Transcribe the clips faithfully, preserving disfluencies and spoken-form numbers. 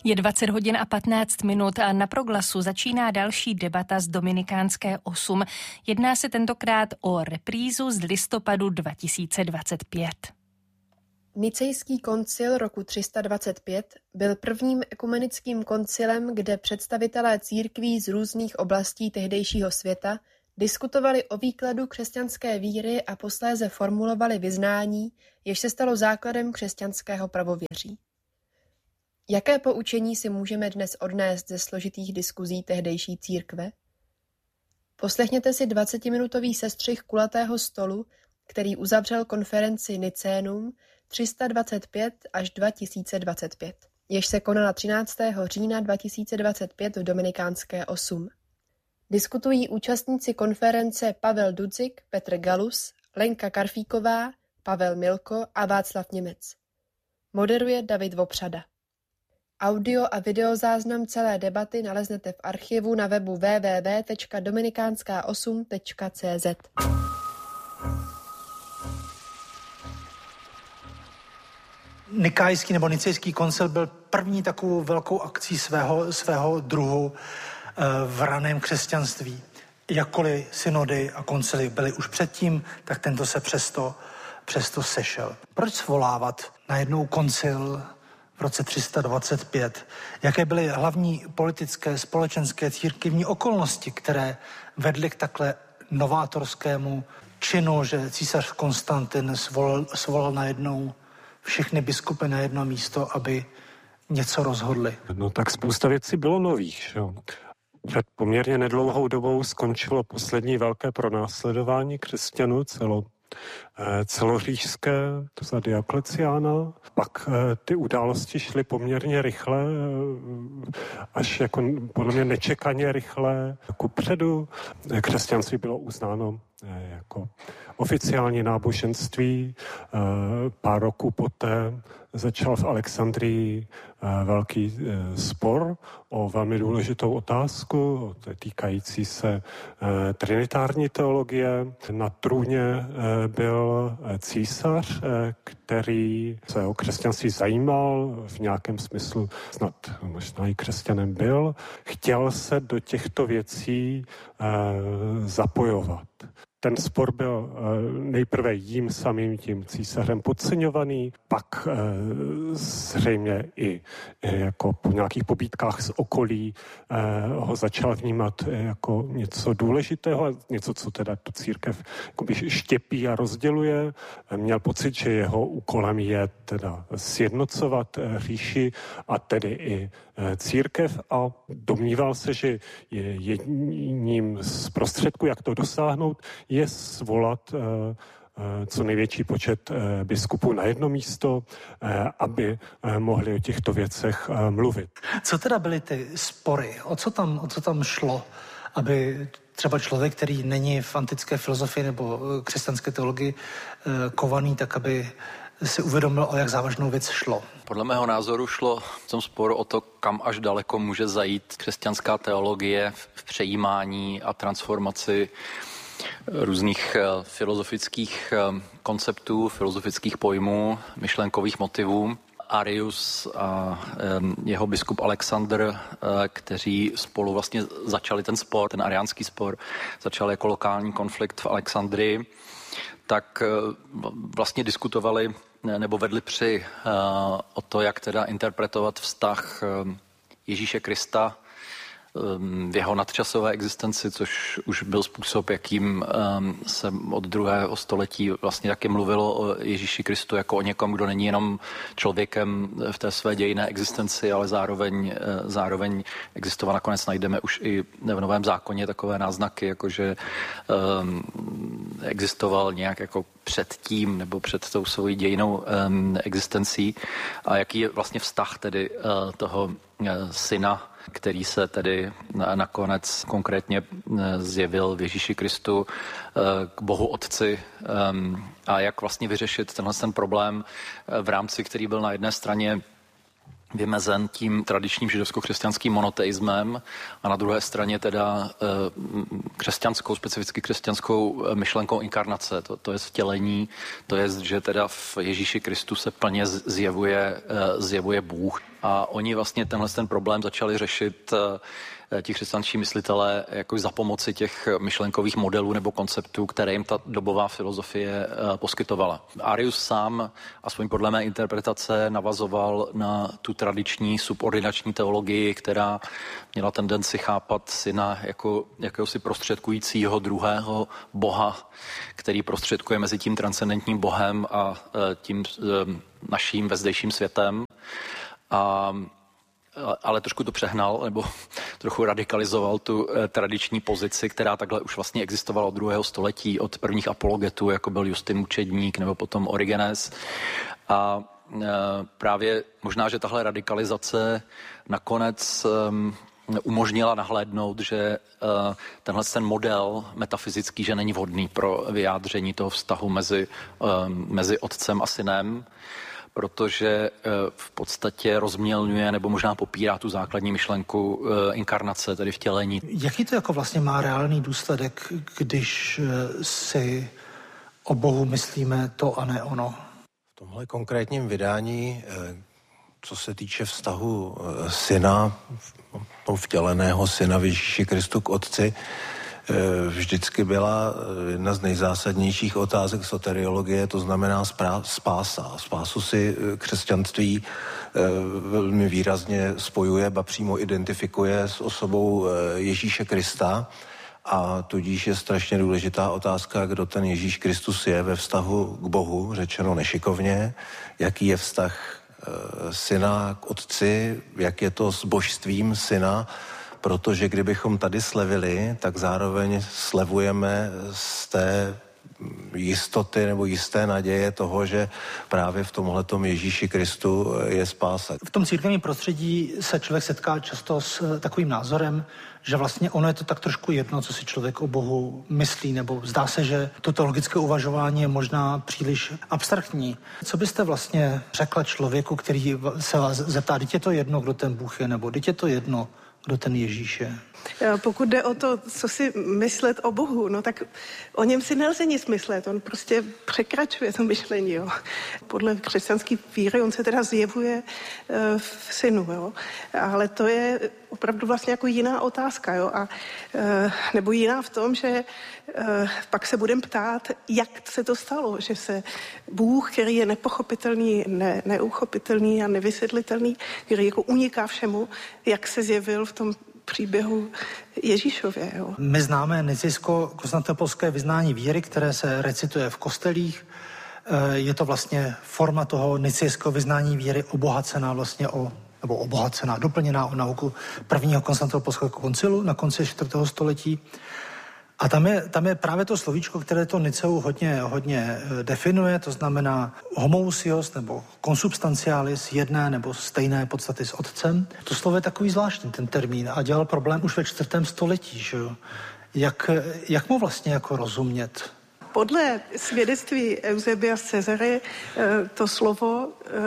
Je dvacet hodin a patnáct minut a na Proglasu začíná další debata z Dominikánské osm. Jedná se tentokrát o reprízu z listopadu dva tisíce dvacet pět. Nicejský koncil roku tři sta dvacet pět byl prvním ekumenickým koncilem, kde představitelé církví z různých oblastí tehdejšího světa diskutovali o výkladu křesťanské víry a posléze formulovali vyznání, jež se stalo základem křesťanského pravověří. Jaké poučení si můžeme dnes odnést ze složitých diskuzí tehdejší církve? Poslechněte si dvacetiminutový sestřih kulatého stolu, který uzavřel konferenci Nicénum tři sta dvacet pět až dva tisíce dvacet pět, jež se konala třináctého října dva tisíce dvacet pět v Dominikánské osm. Diskutují účastníci konference Pavel Dudzik, Petr Galus, Lenka Karfíková, Pavel Milko a Václav Němec. Moderuje David Vopřada. Audio a videozáznam celé debaty naleznete v archivu na webu w w w tečka dominikánska osm tečka c z. Nikajský nebo Nicejský koncil byl první takovou velkou akcí svého, svého druhu v raném křesťanství. Jakkoliv synody a koncily byly už předtím, tak tento se přesto, přesto sešel. Proč svolávat najednou koncil v roce tři sta dvacet pět? Jaké byly hlavní politické, společenské, církevní okolnosti, které vedly k takhle novátorskému činu, že císař Konstantin svolal, svolal najednou všechny biskupy na jedno místo, aby něco rozhodli? No tak spousta věcí bylo nových, že jo. Před poměrně nedlouhou dobou skončilo poslední velké pronásledování křesťanů celo, celoříšské, to za Diokleciána. Pak ty události šly poměrně rychle, až jako podle mě nečekaně rychle kupředu. Křesťanství bylo uznáno jako oficiální náboženství. Pár roků poté začal v Alexandrii velký spor o velmi důležitou otázku, týkající se trinitární teologie. Na trůně byl císař, který se o křesťanství zajímal, v nějakém smyslu snad možná i křesťanem byl. Chtěl se do těchto věcí zapojovat. Ten spor byl nejprve jím samým tím císařem podceňovaný, pak zřejmě i jako po nějakých pobídkách z okolí ho začal vnímat jako něco důležitého, něco, co teda tu církev štěpí a rozděluje. Měl pocit, že jeho úkolem je teda sjednocovat říši a tedy i církev a domníval se, že jedním z prostředků, jak to dosáhnout, je svolat co největší počet biskupů na jedno místo, aby mohli o těchto věcech mluvit. Co teda byly ty spory? O co tam, o co tam šlo, aby třeba člověk, který není v antické filozofii nebo křesťanské teologii kovaný, tak aby si uvědomil, o jak závažnou věc šlo? Podle mého názoru šlo v tom sporu o to, kam až daleko může zajít křesťanská teologie v přejímání a transformaci různých filozofických konceptů, filozofických pojmů, myšlenkových motivů. Arius a jeho biskup Alexandr, kteří spolu vlastně začali ten spor, ten ariánský spor, začal jako lokální konflikt v Alexandrii, tak vlastně diskutovali nebo vedli při o to, jak teda interpretovat vztah Ježíše Krista v jeho nadčasové existenci, což už byl způsob, jakým se od druhého století vlastně taky mluvilo o Ježíši Kristu jako o někom, kdo není jenom člověkem v té své dějinné existenci, ale zároveň, zároveň existoval. Nakonec najdeme už i v Novém zákoně takové náznaky, jakože existoval nějak jako předtím nebo před tou svojí dějinou existencí a jaký je vlastně vztah tedy toho syna, který se tedy nakonec konkrétně zjevil v Ježíši Kristu k Bohu Otci a jak vlastně vyřešit tenhle ten problém v rámci, který byl na jedné straně vymezen tím tradičním židovsko-křesťanským monoteismem a na druhé straně teda křesťanskou, specificky křesťanskou myšlenkou inkarnace. To, to je vtělení, to je, že teda v Ježíši Kristu se plně zjevuje, zjevuje Bůh. A oni vlastně tenhle ten problém začali řešit ti křesťanští myslitelé jako za pomoci těch myšlenkových modelů nebo konceptů, které jim ta dobová filozofie poskytovala. Arius sám, aspoň podle mé interpretace, navazoval na tu tradiční subordinační teologii, která měla tendenci chápat syna jako jakéhosi prostředkujícího druhého boha, který prostředkuje mezi tím transcendentním bohem a tím naším vezdejším světem. A ale trošku to přehnal, nebo trochu radikalizoval tu eh, tradiční pozici, která takhle už vlastně existovala od druhého století, od prvních apologetů, jako byl Justin Mučedník nebo potom Origenes. A eh, právě možná, že tahle radikalizace nakonec eh, umožnila nahlédnout, že eh, tenhle ten model metafyzický, že není vhodný pro vyjádření toho vztahu mezi, eh, mezi otcem a synem, protože v podstatě rozmělňuje nebo možná popírá tu základní myšlenku inkarnace, tedy vtělení. Jaký to jako vlastně má reálný důsledek, když si o Bohu myslíme to a ne ono? V tomhle konkrétním vydání, co se týče vztahu syna, vtěleného syna v Ježíši Kristu k otci, vždycky byla jedna z nejzásadnějších otázek soteriologie, to znamená spása. Spásu si křesťanství velmi výrazně spojuje, ba přímo identifikuje s osobou Ježíše Krista, a tudíž je strašně důležitá otázka, kdo ten Ježíš Kristus je ve vztahu k Bohu, řečeno nešikovně, jaký je vztah syna k otci, jak je to s božstvím syna, protože kdybychom tady slevili, tak zároveň slevujeme z té jistoty nebo jisté naděje toho, že právě v tomhletom Ježíši Kristu je spása. V tom církevním prostředí se člověk setká často s takovým názorem, že vlastně ono je to tak trošku jedno, co si člověk o Bohu myslí, nebo zdá se, že to teologické uvažování je možná příliš abstraktní. Co byste vlastně řekla člověku, který se vás zeptá, teď je to jedno, kdo ten Bůh je, nebo teď je to jedno, kdo ten Ježíš je? Pokud jde o to, co si myslet o Bohu, no tak o něm si nelze nic myslet, on prostě překračuje to myšlení, jo. Podle křesťanské víry on se teda zjevuje uh, v synu, jo. Ale to je opravdu vlastně jako jiná otázka, jo. A, uh, nebo jiná v tom, že uh, pak se budeme ptát, jak se to stalo, že se Bůh, který je nepochopitelný, ne, neuchopitelný a nevysvětlitelný, který jako uniká všemu, jak se zjevil v tom příběhu Ježíšově. Jo. My známe nicejsko-konstantinopolské vyznání víry, které se recituje v kostelích. Je to vlastně forma toho nicejského vyznání víry obohacená vlastně o, nebo obohacená, doplněná o nauku prvního konstantinopolského koncilu na konci čtvrtého století. A tam je, tam je právě to slovíčko, které to Niceu hodně, hodně definuje, to znamená homoousios nebo consubstantialis, jedné nebo stejné podstaty s otcem. To slovo je takový zvláštní, ten termín, a dělal problém už ve čtvrtém století. Že jo? Jak, jak mu vlastně jako rozumět? Podle svědectví Eusebia z Cezary to slovo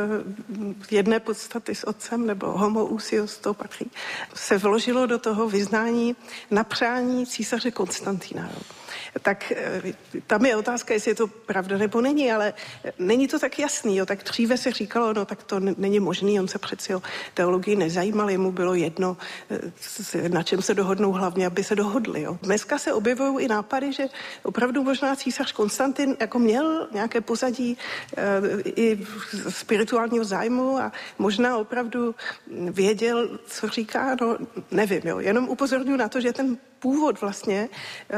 jedné podstaty s otcem, nebo homoousios, to patří, se vložilo do toho vyznání na přání císaře Konstantina. Tak tam je otázka, jestli je to pravda nebo není, ale není to tak jasný. Jo. Tak dříve se říkalo, no tak to není možný, on se přeci o teologii nezajímal, jemu bylo jedno, na čem se dohodnou, hlavně, aby se dohodli. Jo. Dneska se objevují i nápady, že opravdu možná císař Konstantin jako měl nějaké pozadí e, i spirituálního zájmu a možná opravdu věděl, co říká, no nevím, jo. Jenom upozorňuji na to, že ten původ vlastně,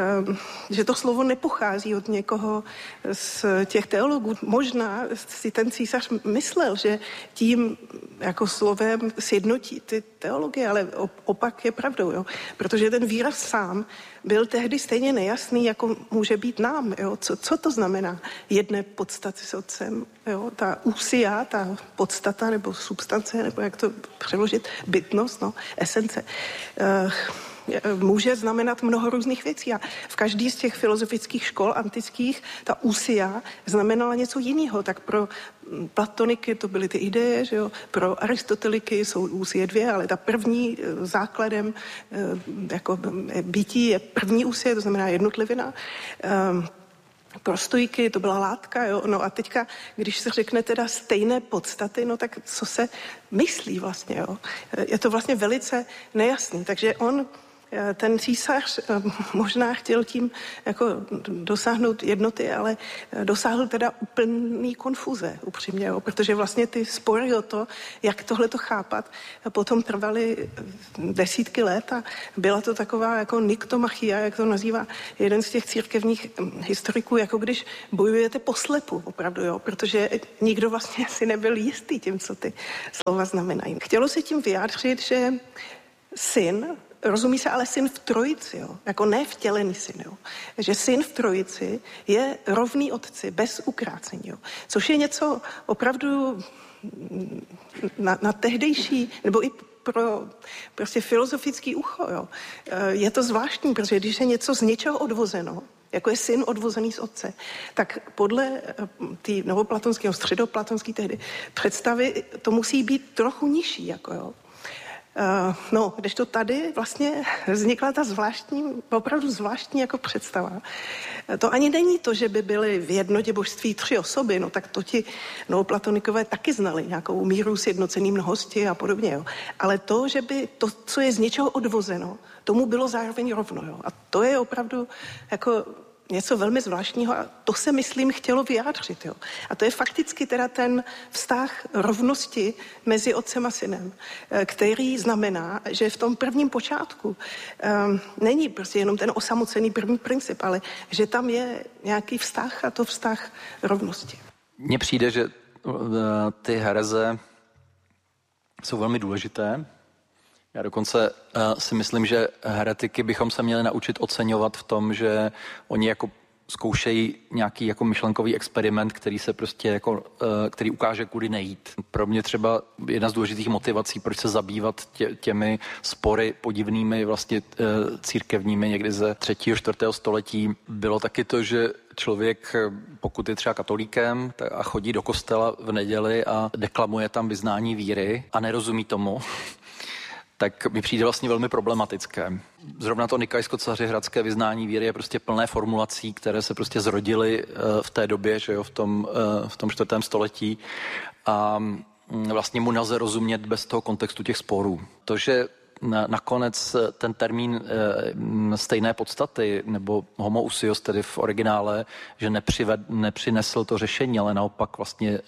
že to slovo nepochází od někoho z těch teologů. Možná si ten císař myslel, že tím jako slovem sjednotí ty teologie, ale opak je pravdou, jo? Protože ten výraz sám byl tehdy stejně nejasný, jako může být nám. Jo? Co, co to znamená jedné podstaty s otcem? Jo? Ta úsia, ta podstata nebo substance, nebo jak to přeložit, bytnost, no, esence. Uh, může znamenat mnoho různých věcí. A v každý z těch filozofických škol antických ta úsia znamenala něco jiného. Tak pro platoniky to byly ty ideje, že jo? Pro aristoteliky jsou úsie dvě, ale ta první základem jako bytí je první úsie, to znamená jednotlivina. prostojky, to byla látka, jo. No a teďka, když se řekne teda stejné podstaty, no tak co se myslí vlastně, jo. Je to vlastně velice nejasný, takže on, ten císař možná chtěl tím jako dosáhnout jednoty, ale dosáhl teda úplný konfuze, upřímně, jo, protože vlastně ty spory o to, jak tohle to chápat, potom trvaly desítky let a byla to taková jako niktomachia, jak to nazývá jeden z těch církevních historiků, jako když bojujete poslepu, opravdu, jo, protože nikdo vlastně si nebyl jistý tím, co ty slova znamenají. Chtělo se tím vyjádřit, že syn, rozumí se ale syn v trojici, jo? Jako nevtělený syn, jo? Že syn v trojici je rovný otci, bez ukrácení, jo? Což je něco opravdu na, na tehdejší, nebo i pro prostě filozofický ucho, jo? Je to zvláštní, protože když je něco z něčeho odvozeno, jako je syn odvozený z otce, tak podle té novoplatonské, středoplatonské tehdy představy to musí být trochu nižší, jako jo. Uh, no, když to tady vlastně vznikla ta zvláštní, opravdu zvláštní jako představa. To ani není to, že by byly v jednotě božství tři osoby, no tak to ti novoplatonikové taky znali, nějakou míru sjednocený mnohosti a podobně, jo. Ale to, že by to, co je z něčeho odvozeno, tomu bylo zároveň rovno, jo. A to je opravdu jako něco velmi zvláštního a to se, myslím, chtělo vyjádřit. Jo. A to je fakticky teda ten vztah rovnosti mezi otcem a synem, který znamená, že v tom prvním počátku um, není prostě jenom ten osamocený první princip, ale že tam je nějaký vztah a to vztah rovnosti. Mně přijde, že uh, ty hereze jsou velmi důležité. Já dokonce uh, si myslím, že heretiky bychom se měli naučit oceňovat v tom, že oni jako zkoušejí nějaký jako myšlenkový experiment, který se prostě jako, uh, který ukáže, kudy nejít. Pro mě třeba jedna z důležitých motivací, proč se zabývat tě, těmi spory podivnými vlastně uh, církevními někdy ze třetího, čtvrtého století, bylo taky to, že člověk, pokud je třeba katolíkem a chodí do kostela v neděli a deklamuje tam vyznání víry a nerozumí tomu, tak mi přijde vlastně velmi problematické. Zrovna to nikajsko-cařihradské vyznání víry je prostě plné formulací, které se prostě zrodily v té době, že jo, v tom, v tom čtvrtém století a vlastně mu nelze rozumět bez toho kontextu těch sporů. To, že nakonec ten termín stejné podstaty, nebo homoousios tedy v originále, že nepřived, nepřinesl to řešení, ale naopak vlastně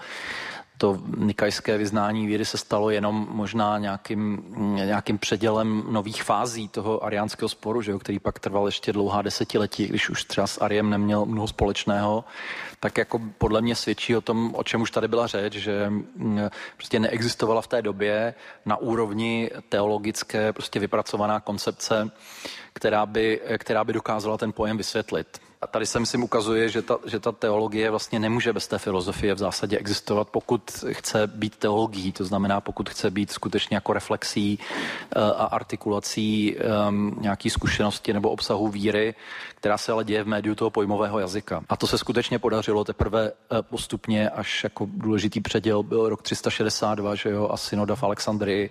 to nikajské vyznání víry se stalo jenom možná nějakým, nějakým předělem nových fází toho ariánského sporu, že jo, který pak trval ještě dlouhá desetiletí, když už třeba s Ariem neměl mnoho společného, tak jako podle mě svědčí o tom, o čem už tady byla řeč, že prostě neexistovala v té době na úrovni teologické prostě vypracovaná koncepce, která by, která by dokázala ten pojem vysvětlit. A tady se myslím ukazuje, že ta, že ta teologie vlastně nemůže bez té filozofie v zásadě existovat, pokud chce být teologií, to znamená, pokud chce být skutečně jako reflexí a artikulací um, nějaký zkušenosti nebo obsahu víry, která se ale děje v médiu toho pojmového jazyka. A to se skutečně podařilo teprve postupně, až jako důležitý předěl byl rok tři sta šedesát dva, že jo, a synoda v Alexandrii.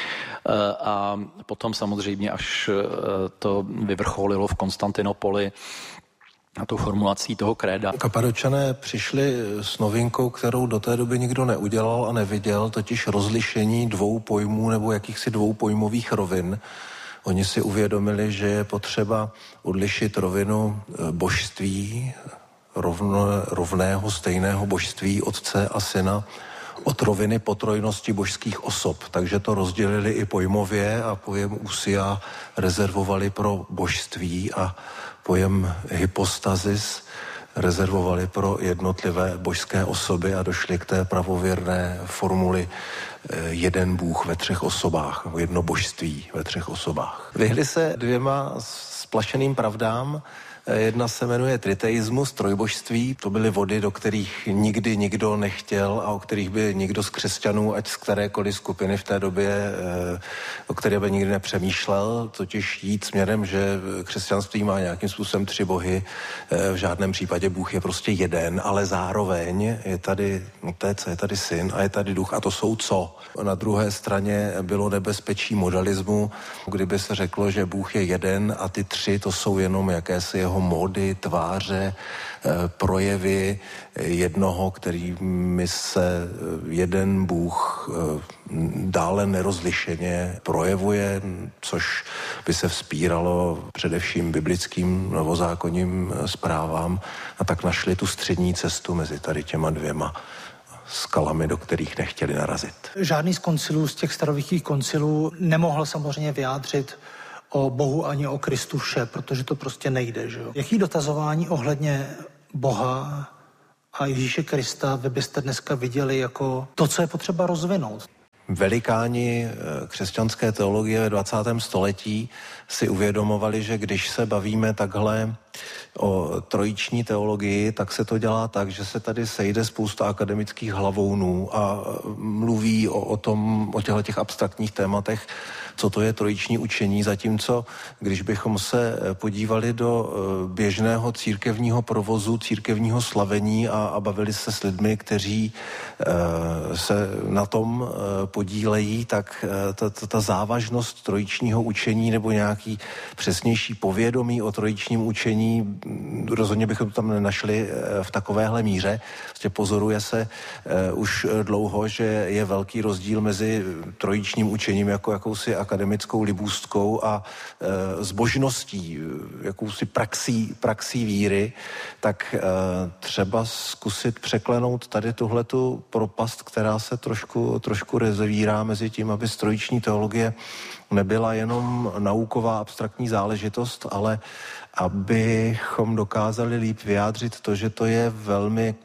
A potom samozřejmě, až to vyvrcholilo v Konstantinopoli, a tou formulací toho kréda. Kapadočané přišli s novinkou, kterou do té doby nikdo neudělal a neviděl, totiž rozlišení dvou pojmů nebo jakýchsi dvou pojmových rovin. Oni si uvědomili, že je potřeba odlišit rovinu božství, rovno, rovného, stejného božství Otce a Syna, od roviny potrojnosti božských osob. Takže to rozdělili i pojmově a pojem ousia rezervovali pro božství a pojem hypostazis rezervovali pro jednotlivé božské osoby a došli k té pravověrné formuli jeden Bůh ve třech osobách, nebo jedno božství ve třech osobách. Vyhli se dvěma splašeným pravdám. Jedna se jmenuje triteismus, trojbožství. To byly vody, do kterých nikdy nikdo nechtěl a o kterých by nikdo z křesťanů, ať z kterékoliv skupiny v té době, o které by nikdy nepřemýšlel, totiž jít směrem, že křesťanství má nějakým způsobem tři bohy. V žádném případě Bůh je prostě jeden, ale zároveň je tady Otec, je tady Syn a je tady Duch a to jsou co? Na druhé straně bylo nebezpečí modalismu, kdyby se řeklo, že Bůh je jeden a ty tři to jsou jenom jakési jeho jeho módy, tváře, projevy jednoho, kterými se jeden Bůh dále nerozlišeně projevuje, což by se vzpíralo především biblickým novozákonním zprávám, a tak našli tu střední cestu mezi tady těma dvěma skalami, do kterých nechtěli narazit. Žádný z koncilů, z těch starověkých koncilů nemohl samozřejmě vyjádřit o Bohu ani o Kristu vše, protože to prostě nejde. Že jo? Jaký dotazování ohledně Boha a Ježíše Krista vy byste dneska viděli jako to, co je potřeba rozvinout? Velikáni křesťanské teologie ve dvacátém století si uvědomovali, že když se bavíme takhle o trojiční teologii, tak se to dělá tak, že se tady sejde spousta akademických hlavounů a mluví o, o tom, o těchto těch abstraktních tématech, co to je trojiční učení, zatímco když bychom se podívali do běžného církevního provozu, církevního slavení a, a bavili se s lidmi, kteří e, se na tom e, podílejí, tak e, ta, ta, ta závažnost trojičního učení nebo nějaký přesnější povědomí o trojičním učení, rozhodně bychom to tam nenašli e, v takovéhle míře. Vlastně pozoruje se e, už dlouho, že je velký rozdíl mezi trojičním učením jako jakousi akademickou libůstkou a e, zbožností, jakousi praxí, praxí víry, tak e, třeba zkusit překlenout tady tuhletu propast, která se trošku, trošku rozevírá mezi tím, aby trojiční teologie nebyla jenom nauková abstraktní záležitost, ale abychom dokázali líp vyjádřit to, že to je velmi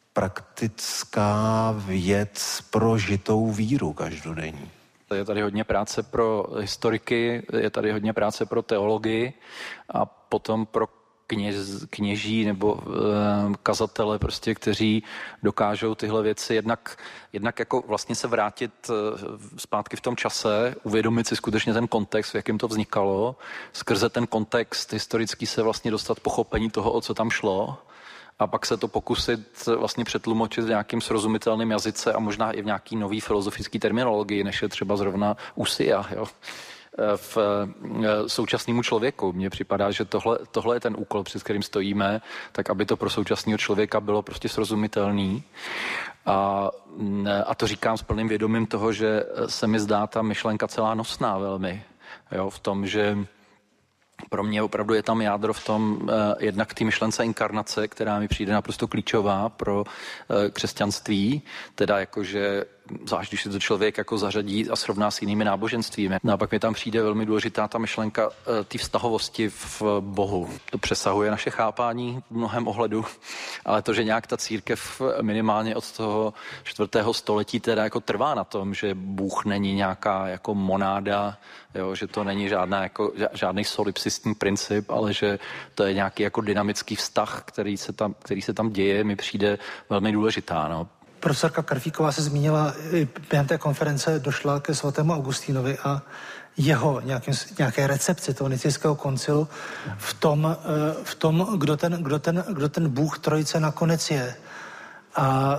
praktická věc pro žitou víru každodenní. Je tady hodně práce pro historiky, je tady hodně práce pro teologii a potom pro kněž, kněží nebo e, kazatele, prostě, kteří dokážou tyhle věci jednak, jednak jako vlastně se vrátit e, zpátky v tom čase, uvědomit si skutečně ten kontext, v jakém to vznikalo, skrze ten kontext historický se vlastně dostat pochopení toho, o co tam šlo, a pak se to pokusit vlastně přetlumočit v nějakým srozumitelným jazyce a možná i v nějaký nový filozofický terminologii, než je třeba zrovna úsia, jo. V současnému člověku. Mně připadá, že tohle, tohle je ten úkol, před kterým stojíme, tak aby to pro současného člověka bylo prostě srozumitelný. A, a to říkám s plným vědomím toho, že se mi zdá ta myšlenka celá nosná velmi. Jo, v tom, že pro mě opravdu je tam jádro v tom eh, jednak té myšlence inkarnace, která mi přijde naprosto klíčová pro eh, křesťanství, teda jakože zvlášť, když si to člověk jako zařadí a srovná s jinými náboženstvími. No a pak mi tam přijde velmi důležitá ta myšlenka e, té vztahovosti v Bohu. To přesahuje naše chápání v mnohem ohledu, ale to, že nějak ta církev minimálně od toho čtvrtého století teda jako trvá na tom, že Bůh není nějaká jako monáda, jo, že to není žádná jako, žádný solipsistní princip, ale že to je nějaký jako dynamický vztah, který se tam, který se tam děje, mi přijde velmi důležitá, no. Profesorka Karfíková se zmínila, během té konference došla ke svatému Augustínovi a jeho nějakým, nějaké recepci toho nicejského koncilu v tom, v tom kdo, ten, kdo, ten, kdo ten Bůh trojice nakonec je. A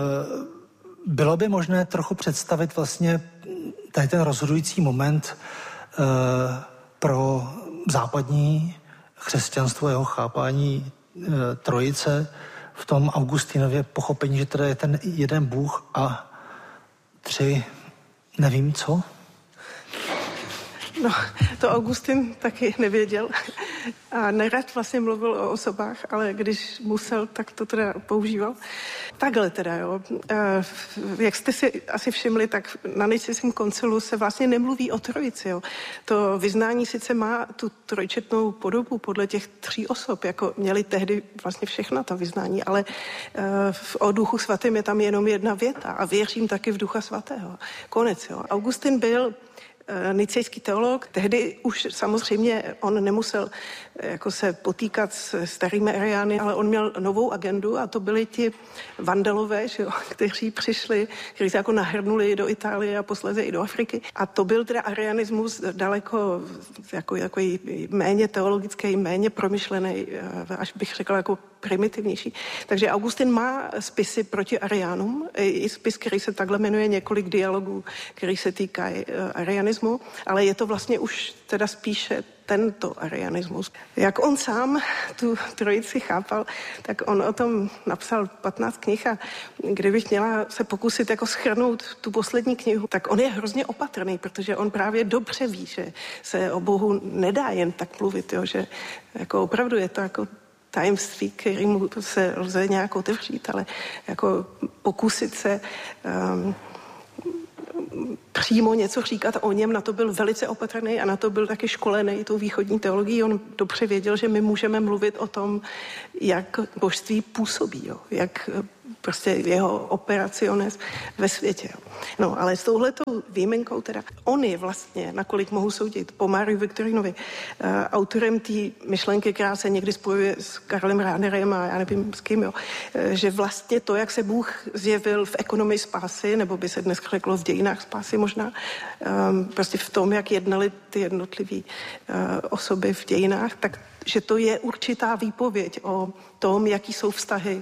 bylo by možné trochu představit vlastně tady ten rozhodující moment pro západní křesťanstvo, jeho chápání trojice, v tom Augustinově pochopení, že teda je ten jeden Bůh a tři, nevím co? No, to Augustin taky nevěděl a nerad vlastně mluvil o osobách, ale když musel, tak to teda používal. Takhle teda, jo. Jak jste si asi všimli, tak na Nicejském koncilu se vlastně nemluví o trojici, jo. To vyznání sice má tu trojčetnou podobu podle těch tří osob, jako měli tehdy vlastně všechna ta vyznání, ale o Duchu svatém je tam jenom jedna věta a věřím taky v Ducha svatého. Konec, jo. Augustin byl nicejský teolog, tehdy už samozřejmě on nemusel jako se potýkat s starými ariány, ale on měl novou agendu a to byli ti vandalové, že jo, kteří přišli, kteří se jako nahrnuli do Itálie a posléze i do Afriky. A to byl teda arianismus daleko jako, jako méně teologický, méně promyšlený, až bych řekla jako primitivnější. Takže Augustin má spisy proti ariánům, i spis, který se takhle jmenuje, několik dialogů, který se týkají arianismu, ale je to vlastně už teda spíše tento arianismus. Jak on sám tu trojici chápal, tak on o tom napsal patnáct knih a kdybych měla se pokusit jako shrnout tu poslední knihu, tak on je hrozně opatrný, protože on právě dobře ví, že se o Bohu nedá jen tak mluvit, jo, že jako opravdu je to jako tajemství, kterému se lze nějak otevřít, ale jako pokusit se um, přímo něco říkat o něm, na to byl velice opatrný a na to byl taky školený tou východní teologií. On dobře věděl, že my můžeme mluvit o tom, jak božství působí, jo, jak prostě jeho operaciones ve světě. Jo. No, ale s touhletou výjimkou teda, on je vlastně, nakolik mohu soudit, po Máriu Viktorinovi, uh, autorem té myšlenky, která se někdy spojuje s Karlem Rahnerem a já nevím s kým, jo, uh, že vlastně to, jak se Bůh zjevil v ekonomii spásy, nebo by se dnes řeklo v dějinách spásy možná, um, prostě v tom, jak jednali ty jednotlivé uh, osoby v dějinách, tak že to je určitá výpověď o tom, jaký jsou vztahy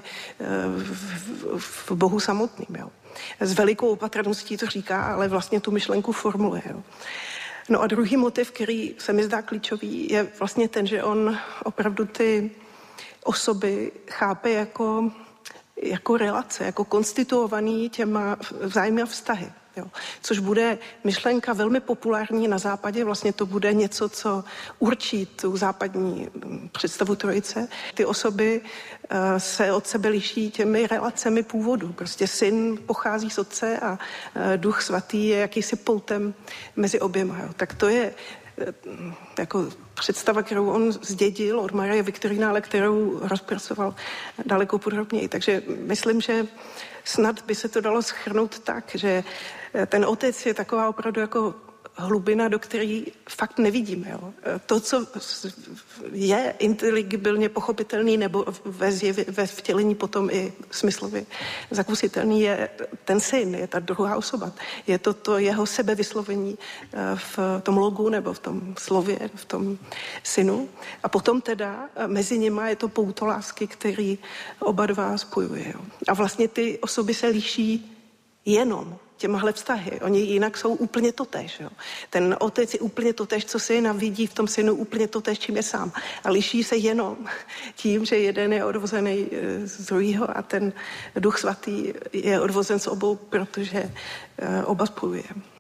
v, v, v Bohu samotným. Jo. S velikou opatrností to říká, ale vlastně tu myšlenku formuluje. Jo. No a druhý motiv, který se mi zdá klíčový, je vlastně ten, že on opravdu ty osoby chápe jako, jako relace, jako konstituovaný těma vzájemnými vztahy. Jo. Což bude myšlenka velmi populární na západě, vlastně to bude něco, co určí tu západní představu trojice. Ty osoby uh, se od sebe liší těmi relacemi původu. Prostě syn pochází z otce a uh, duch svatý je jakýsi poutem mezi oběma. Jo. Tak to je uh, jako představa, kterou on zdědil od Marie Viktorina, ale kterou rozpracoval daleko podrobněji. Takže myslím, že snad by se to dalo shrnout tak, že ten otec je taková opravdu jako hlubina, do které fakt nevidíme. Jo. To, co je inteligibilně pochopitelný nebo ve, zjevě, ve vtělení potom i smyslově zakusitelný, je ten syn, je ta druhá osoba. Je to to jeho sebevyslovení v tom logu nebo v tom slově, v tom synu. A potom teda mezi nima je to pouto lásky, který oba dva spojuje. Jo. A vlastně ty osoby se liší jenom těmahle vztahy. Oni jinak jsou úplně totéž. Jo. Ten otec je úplně totéž, co syna vidí v tom synu, úplně totéž, čím je sám. A liší se jenom tím, že jeden je odvozený z druhého a ten duch svatý je odvozen z obou, protože oba spojuje.